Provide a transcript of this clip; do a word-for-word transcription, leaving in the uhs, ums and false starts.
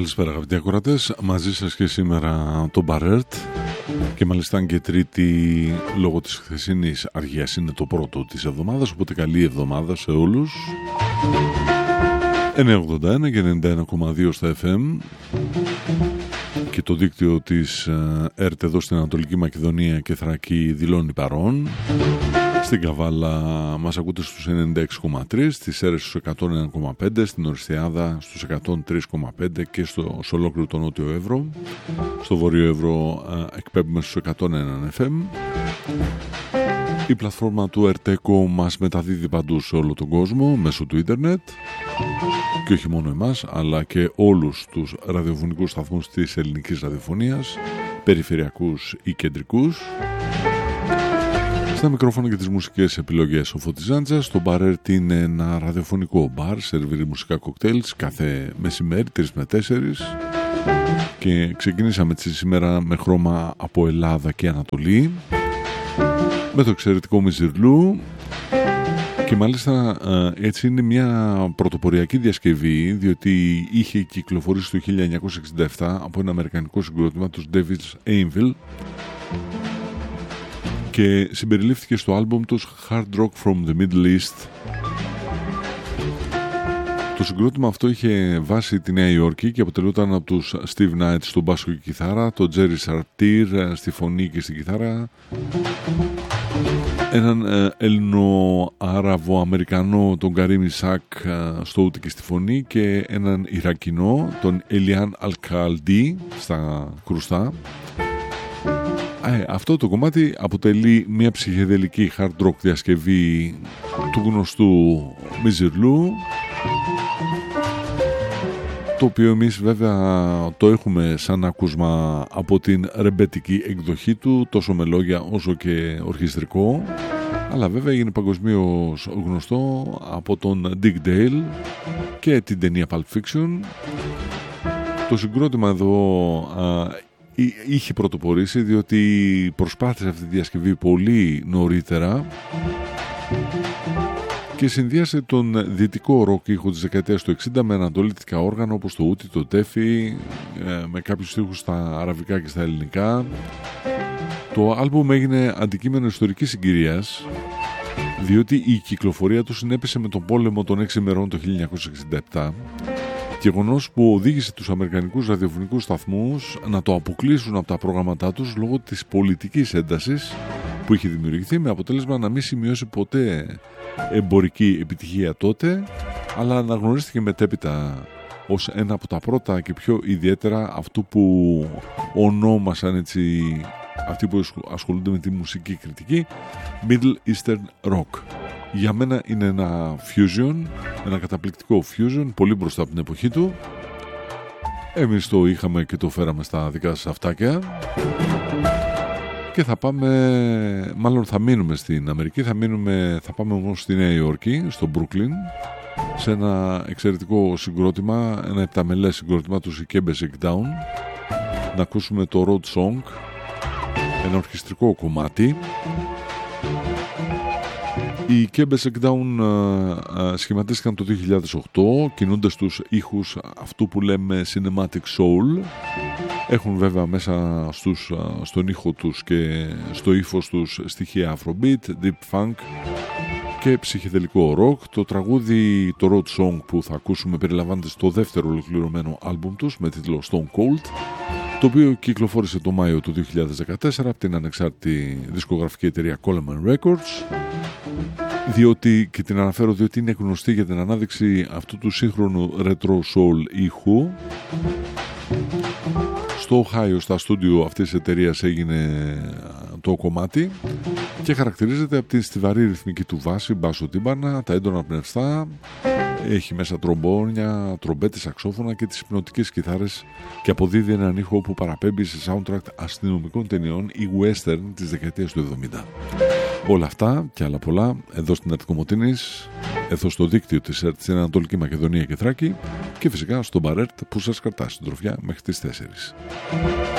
Καλησπέρα αγαπητοί ακροατές, μαζί σας και σήμερα το Μπαρέρτ και μάλιστα αν και τρίτη λόγω της χθεσινής αργίας είναι το πρώτο της εβδομάδας, οπότε καλή εβδομάδα σε όλους. εννιακόσια ογδόντα ένα και ενενήντα ένα κόμμα δύο στα εφ εμ και το δίκτυο της ΕΡΤ εδώ στην Ανατολική Μακεδονία και Θράκη δηλώνει παρόν. Στην Καβάλα μας ακούτε στους ενενήντα έξι κόμμα τρία, στις Σέρρες στους εκατόν ένα κόμμα πέντε, στην Οριστιάδα στους εκατόν τρία κόμμα πέντε και στο, σε ολόκληρο το Νότιο Εύρο. Στο Βόρειο Εύρο α, εκπέμπουμε στους εκατόν ένα εφ εμ. Η πλατφόρμα του Ερτέκο μας μεταδίδει παντού σε όλο τον κόσμο μέσω του ίντερνετ και όχι μόνο εμάς αλλά και όλους τους ραδιοφωνικούς σταθμούς της ελληνικής ραδιοφωνίας, περιφερειακούς ή κεντρικούς. Στα μικρόφωνα και τις μουσικές επιλογές ο Φώτης Ζάντζας. Το Μπαρέρτ είναι ένα ραδιοφωνικό μπαρ, σερβίρει μουσικά κοκτέιλς κάθε μεσημέρι τρία με τέσσερα και ξεκινήσαμε σήμερα με χρώμα από Ελλάδα και Ανατολή με το εξαιρετικό Μιζιρλού και μάλιστα έτσι είναι μια πρωτοποριακή διασκευή διότι είχε κυκλοφορήσει το χίλια εννιακόσια εξήντα επτά από ένα αμερικανικό συγκρότημα τους David's Anvil και συμπεριλήφθηκε στο άλμπουμ τους Hard Rock from the Middle East. Το συγκρότημα αυτό είχε βάσει τη Νέα Υόρκη και αποτελούταν από τους Steve Knight στον μπάσο και κιθάρα, τον Jerry Sartir στη φωνή και στην κιθάρα, έναν Έλληνο-Άραβο-Αμερικανό τον Καρίμι Σακ στο ούτι και στη φωνή και έναν Ιρακινό τον Ελιάν Αλκαλντί στα κρουστά. Ε, αυτό το κομμάτι αποτελεί μια ψυχεδελική hard rock διασκευή του γνωστού Μιζιρλού, το οποίο εμείς βέβαια το έχουμε σαν άκουσμα από την ρεμπέτικη εκδοχή του, τόσο με λόγια όσο και ορχιστρικό, αλλά βέβαια είναι παγκοσμίως γνωστό από τον Dick Dale και την ταινία Pulp Fiction. Το συγκρότημα εδώ α, είχε πρωτοπορήσει διότι προσπάθησε αυτή τη διασκευή πολύ νωρίτερα και συνδύασε τον δυτικό ροκ ήχο της δεκαετίας του εξήντα με ανατολίτικα όργανα όπως το ούτι, το τέφι, με κάποιους στίχους στα αραβικά και στα ελληνικά. Το άλμπουμ έγινε αντικείμενο ιστορικής συγκυρίας διότι η κυκλοφορία του συνέπεσε με τον πόλεμο των έξι ημερών το χίλια εννιακόσια εξήντα επτά, γεγονός που οδήγησε τους αμερικανικούς ραδιοφωνικούς σταθμούς να το αποκλείσουν από τα προγράμματά τους λόγω της πολιτικής έντασης που είχε δημιουργηθεί, με αποτέλεσμα να μην σημειώσει ποτέ εμπορική επιτυχία τότε, αλλά αναγνωρίστηκε μετέπειτα ως ένα από τα πρώτα και πιο ιδιαίτερα αυτού που ονόμασαν έτσι αυτοί που ασχολούνται με τη μουσική κριτική Middle Eastern Rock. Για μένα είναι ένα fusion, ένα καταπληκτικό fusion, πολύ μπροστά από την εποχή του. Εμείς το είχαμε και το φέραμε στα δικά σας αυτάκια. Και θα πάμε, μάλλον θα μείνουμε στην Αμερική, θα, μείνουμε, θα πάμε όμως στη Νέα Υόρκη, στο Brooklyn, σε ένα εξαιρετικό συγκρότημα, ένα επταμελές συγκρότημα του οι Quebec Down. Να ακούσουμε το Road Song, ένα ορχιστρικό κομμάτι. Οι Quebec Down uh, σχηματίστηκαν το δύο χιλιάδες οκτώ, κινούνται στους ήχους αυτού που λέμε Cinematic Soul. Έχουν βέβαια μέσα στους, uh, στον ήχο τους και στο ύφος τους στοιχεία Afrobeat, Deep Funk και ψυχεδελικό rock. Το τραγούδι, το Road Song που θα ακούσουμε περιλαμβάνεται στο δεύτερο ολοκληρωμένο άλμπουμ τους με τίτλο Stone Cold, το οποίο κυκλοφόρησε το Μάιο του δύο χιλιάδες δεκατέσσερα από την ανεξάρτητη δισκογραφική εταιρεία Coleman Records, διότι, και την αναφέρω διότι είναι γνωστή για την ανάδειξη αυτού του σύγχρονου retro soul ήχου. Στο Οχάιο, στα στούντιο αυτής της εταιρείας έγινε το κομμάτι και χαρακτηρίζεται από τη στιβαρή ρυθμική του βάση, μπάσο τύμπανα, τα έντονα πνευστά. Έχει μέσα τρομπόνια, τρομπέτες, σαξόφωνα και τις υπνοτικές κιθάρες και αποδίδει έναν ήχο που παραπέμπει σε soundtrack αστυνομικών ταινιών ή western της δεκαετίας του εβδομήντα. Όλα αυτά και άλλα πολλά εδώ στην ΕΡΤ Κομοτήνης, εδώ στο δίκτυο της ΕΡΤ στην Ανατολική Μακεδονία και Θράκη και φυσικά στο Μπαρέρτ που σας κρατά στην τροφιά μέχρι τις τέσσερις.